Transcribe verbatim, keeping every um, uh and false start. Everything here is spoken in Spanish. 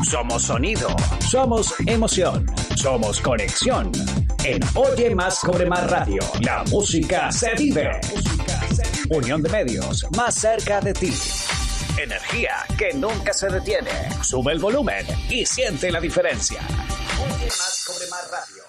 somos sonido, somos emoción, somos conexión. En Oye Más Cobre Más Radio, la música se vive. Unión de medios, más cerca de ti. Energía que nunca se detiene. Sube el volumen y siente la diferencia. Oye Más Cobre Más Radio.